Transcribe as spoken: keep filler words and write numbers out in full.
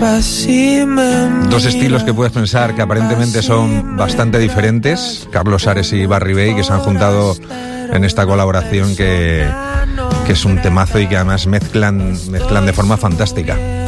Dos estilos que puedes pensar que aparentemente son bastante diferentes, Carlos Ares y Barry Bay, que se han juntado en esta colaboración que, que es un temazo y que además mezclan, mezclan de forma fantástica.